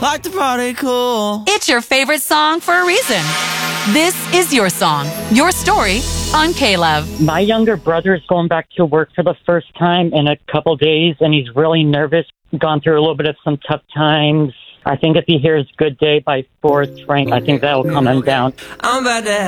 like to party cool. It's your favorite song for a reason. This is your song, your story on K-Love. My younger brother is going back to work for the first time in a couple days, and he's really nervous. Gone through a little bit of some tough times. I think if he hears Good Day by Forrest Frank, I think that will calm him down. I'm about to